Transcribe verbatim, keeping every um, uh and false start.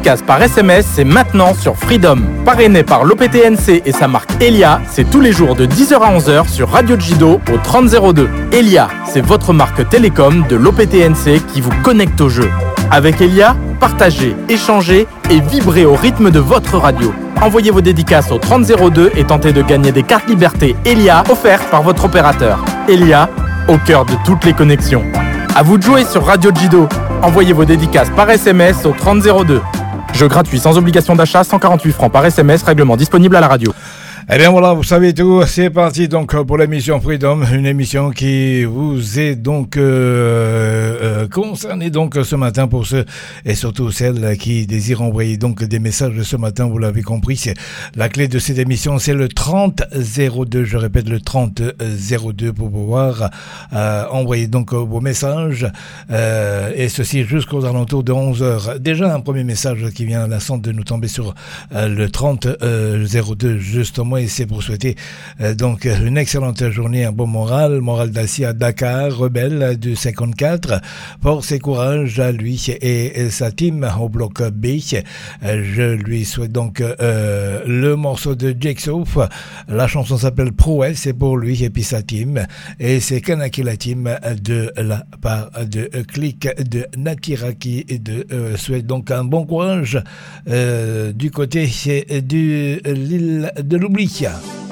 Casse par S M S, c'est maintenant sur Freedom. Parrainé par l'O P T N C et sa marque Elia, c'est tous les jours de dix heures à onze heures sur Radio Jido au trente zéro deux. Elia, c'est votre marque télécom de l'O P T N C qui vous connecte au jeu. Avec Elia, partagez, échangez et vibrez au rythme de votre radio. Envoyez vos dédicaces au trente zéro deux et tentez de gagner des cartes liberté Elia offertes par votre opérateur. Elia, au cœur de toutes les connexions. À vous de jouer sur Radio Jido. Envoyez vos dédicaces par S M S au trente zéro deux. Jeu gratuit sans obligation d'achat, cent quarante-huit francs par S M S, règlement disponible à la radio. Eh bien voilà, vous savez tout, c'est parti donc pour l'émission Freedom, une émission qui vous est donc euh, euh, concernée donc ce matin pour ceux et surtout celles qui désirent envoyer donc des messages ce matin, vous l'avez compris, c'est la clé de cette émission, c'est le trente zéro deux, je répète le trente zéro deux pour pouvoir euh, envoyer donc vos messages euh, et ceci jusqu'aux alentours de onze heures. Déjà un premier message qui vient à l'instant de nous tomber sur euh, le trente zéro deux justement. Et c'est pour souhaiter euh, donc une excellente journée, un bon moral, moral d'acier à Dakar, rebelle du cinquante-quatre, force et courage à lui et, et sa team au bloc B. Euh, je lui souhaite donc euh, le morceau de Jigsaw, la chanson s'appelle Prouesse, c'est pour lui et puis sa team, et c'est Kanaki la team de la part de Click de Natira qui de, euh, souhaite donc un bon courage euh, du côté de l'île de l'oubli. Yeah.